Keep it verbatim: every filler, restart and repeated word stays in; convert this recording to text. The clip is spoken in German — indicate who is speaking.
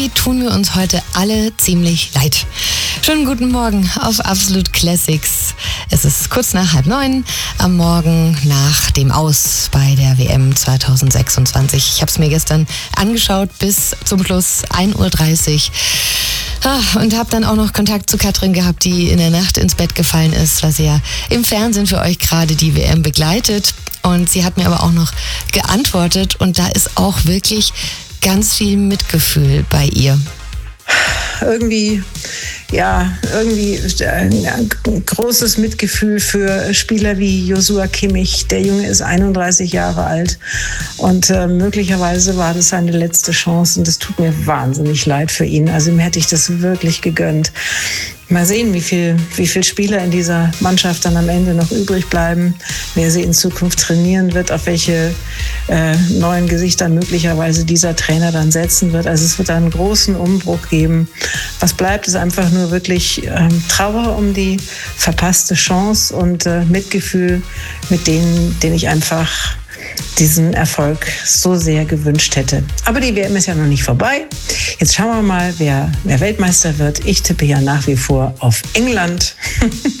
Speaker 1: Tun wir uns heute alle ziemlich leid. Schönen guten Morgen auf Absolut Classics. Es ist kurz nach halb neun am Morgen nach dem Aus bei der W M zwanzig sechsundzwanzig. Ich habe es mir gestern angeschaut bis zum Schluss ein Uhr dreißig. Ah, und habe dann auch noch Kontakt zu Katrin gehabt, die in der Nacht ins Bett gefallen ist, weil sie ja im Fernsehen für euch gerade die W M begleitet. Und sie hat mir aber auch noch geantwortet und da ist auch wirklich ganz viel Mitgefühl bei ihr.
Speaker 2: Irgendwie, ja, irgendwie ein großes Mitgefühl für Spieler wie Joshua Kimmich. Der Junge ist einunddreißig Jahre alt und äh, möglicherweise war das seine letzte Chance und es tut mir wahnsinnig leid für ihn. Also ihm hätte ich das wirklich gegönnt. Mal sehen, wie viel, wie viel Spieler in dieser Mannschaft dann am Ende noch übrig bleiben, wer sie in Zukunft trainieren wird, auf welche äh, neuen Gesichter möglicherweise dieser Trainer dann setzen wird. Also es wird einen großen Umbruch geben. Was bleibt, ist einfach nur wirklich ähm, Trauer um die verpasste Chance und äh, Mitgefühl mit denen, denen ich einfach diesen Erfolg so sehr gewünscht hätte. Aber die W M ist ja noch nicht vorbei. Jetzt schauen wir mal, wer, wer Weltmeister wird. Ich tippe ja nach wie vor auf England.